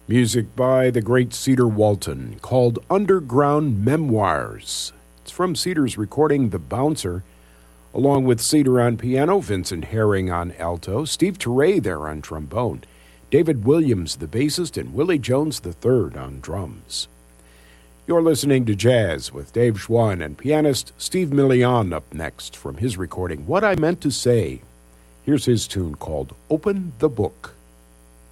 Music by the great Cedar Walton called Underground Memoirs. It's from Cedar's recording The Bouncer, along with Cedar on piano, Vincent Herring on alto, Steve Teray there on trombone, David Williams the bassist, and Willie Jones III on drums. You're listening to Jazz with Dave Schwann and pianist Steve Millian up next from his recording What I Meant to Say. Here's his tune called Open the Book.